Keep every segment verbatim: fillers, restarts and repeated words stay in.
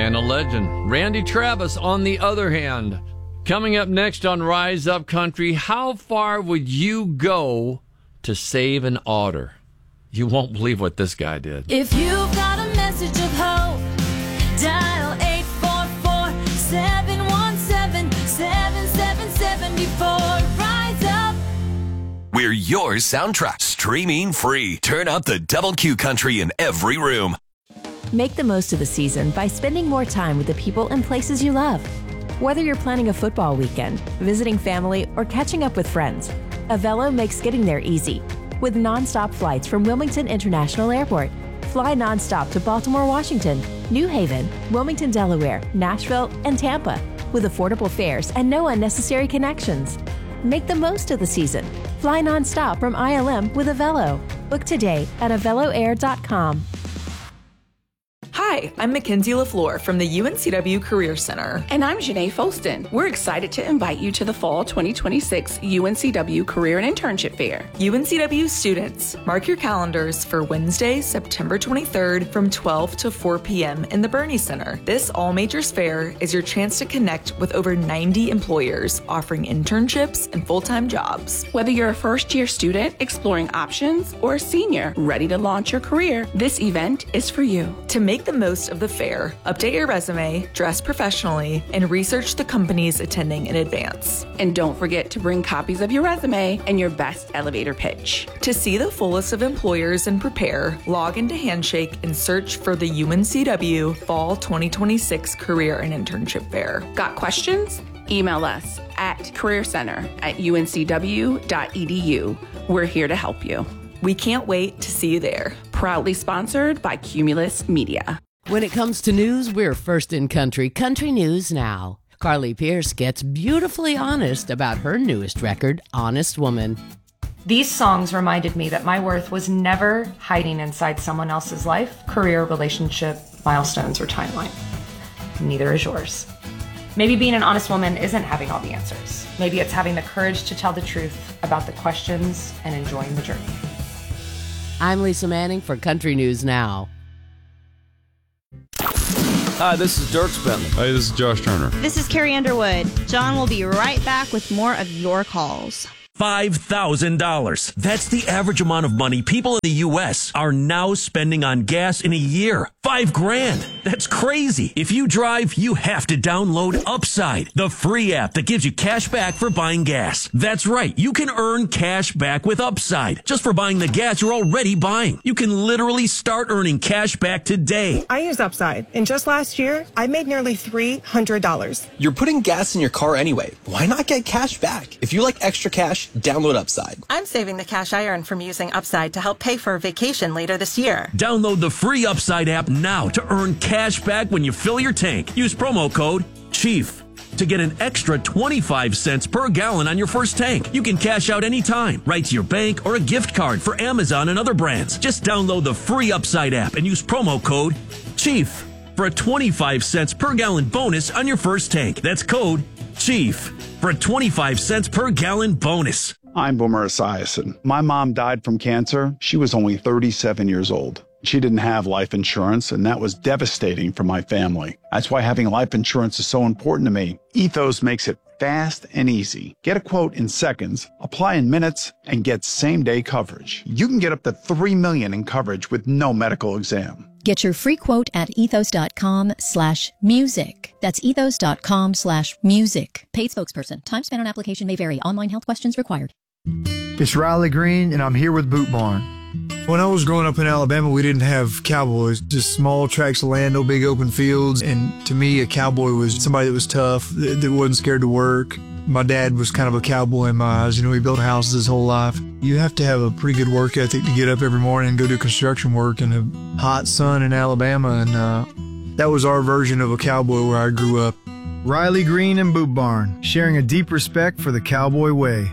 and a legend. Randy Travis, on the other hand. Coming up next on Rise Up Country, how far would you go to save an otter? You won't believe what this guy did. If you've got a message of hope, dial eight four four, seven one seven, seven seven seven four. Rise Up. We're your soundtrack. Streaming free. Turn up the Double Q Country in every room. Make the most of the season by spending more time with the people and places you love. Whether you're planning a football weekend, visiting family, or catching up with friends, Avelo makes getting there easy. With nonstop flights from Wilmington International Airport. Fly nonstop to Baltimore, Washington, New Haven, Wilmington, Delaware, Nashville, and Tampa, with affordable fares and no unnecessary connections. Make the most of the season. Fly nonstop from I L M with Avelo. Book today at avelo air dot com. Hi, I'm Mackenzie LaFleur from the U N C W Career Center. And I'm Janae Folston. We're excited to invite you to the Fall twenty twenty-six U N C W Career and Internship Fair. U N C W students, mark your calendars for Wednesday, September twenty-third from twelve to four p.m. in the Bernie Center. This all-majors fair is your chance to connect with over ninety employers offering internships and full-time jobs. Whether you're a first-year student exploring options or a senior ready to launch your career, this event is for you. To make the most of the fair, update your resume, dress professionally, and research the companies attending in advance. And don't forget to bring copies of your resume and your best elevator pitch. To see the full list of employers and prepare, log into Handshake and search for the U N C W Fall twenty twenty-six Career and Internship Fair. Got questions? Email us at careercenter at u n c w dot e d u. We're here to help you. We can't wait to see you there. Proudly sponsored by Cumulus Media. When it comes to news, we're first in country. Country News Now. Carly Pierce gets beautifully honest about her newest record, Honest Woman. These songs reminded me that my worth was never hiding inside someone else's life, career, relationship, milestones, or timeline. Neither is yours. Maybe being an honest woman isn't having all the answers. Maybe it's having the courage to tell the truth about the questions and enjoying the journey. I'm Lisa Manning for Country News Now. Hi, this is Dirk Bentley. Hey, this is Josh Turner. This is Carrie Underwood. John will be right back with more of your calls. five thousand dollars. That's the average amount of money people in the U S are now spending on gas in a year. Five grand. That's crazy. If you drive, you have to download Upside, the free app that gives you cash back for buying gas. That's right. You can earn cash back with Upside just for buying the gas you're already buying. You can literally start earning cash back today. I use Upside, and just last year, I made nearly three hundred dollars. You're putting gas in your car anyway. Why not get cash back? If you like extra cash, download Upside. I'm saving the cash I earn from using Upside to help pay for a vacation later this year. Download the free Upside app now to earn cash back when you fill your tank. Use promo code CHIEF to get an extra twenty-five cents per gallon on your first tank. You can cash out anytime, right to your bank or a gift card for Amazon and other brands. Just download the free Upside app and use promo code CHIEF for a twenty-five cents per gallon bonus on your first tank. That's code CHIEF for a twenty-five cents per gallon bonus. I'm Boomer Esiason. My mom died from cancer. She was only thirty-seven years old. She didn't have life insurance, and that was devastating for my family. That's why having life insurance is so important to me. Ethos makes it fast and easy. Get a quote in seconds, apply in minutes, and get same-day coverage. You can get up to three million dollars in coverage with no medical exam. Get your free quote at ethos.com slash music. That's ethos.com slash music. Paid spokesperson. Time spent on application may vary. Online health questions required. It's Riley Green, and I'm here with Boot Barn. When I was growing up in Alabama, we didn't have cowboys, just small tracts of land, no big open fields. And to me, a cowboy was somebody that was tough, that, that wasn't scared to work. My dad was kind of a cowboy in my eyes. You know, he built houses his whole life. You have to have a pretty good work ethic to get up every morning and go do construction work in a hot sun in Alabama. And uh, that was our version of a cowboy where I grew up. Riley Green and Boot Barn, sharing a deep respect for the cowboy way.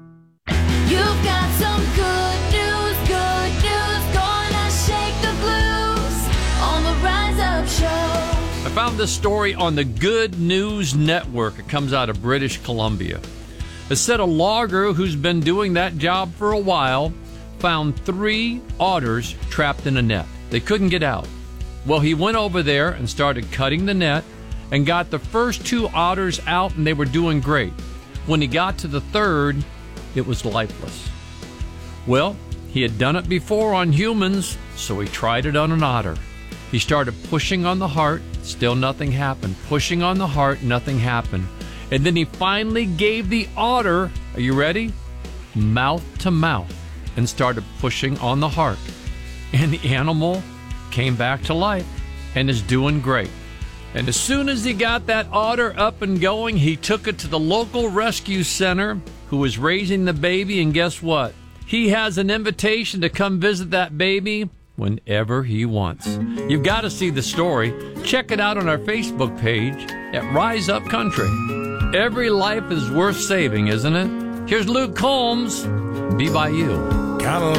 You've got some good news, good news, gonna shake the blues on the Rise Up Show. I found this story on the Good News Network. It comes out of British Columbia. It said a logger who's been doing that job for a while found three otters trapped in a net. They couldn't get out. Well, he went over there and started cutting the net and got the first two otters out, and they were doing great. When he got to the third, it was lifeless. Well, he had done it before on humans, so he tried it on an otter. He started pushing on the heart, still nothing happened. Pushing on the heart, nothing happened. And then he finally gave the otter, are you ready? Mouth to mouth, and started pushing on the heart. And the animal came back to life and is doing great. And as soon as he got that otter up and going, he took it to the local rescue center who was raising the baby, and guess what? He has an invitation to come visit that baby whenever he wants. You've got to see the story. Check it out on our Facebook page at Rise Up Country. Every life is worth saving, isn't it? Here's Luke Combs, Be By You. Kinda